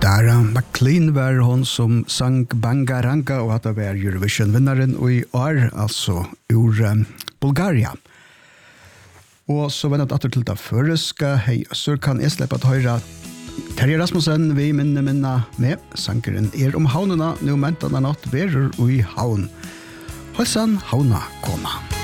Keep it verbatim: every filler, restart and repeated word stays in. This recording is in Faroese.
Dara McLean var hon som sang Bangaranga og hadde vært Eurovision-vinneren i år, altså ur um, Bulgaria. Og så var det atter til det føreska, hei, så kan jeg slippe at høre Terje Rasmussen, vi minne minna med sangeren er om havnena, nå mentene natt verer i havn. Halsan havna koma.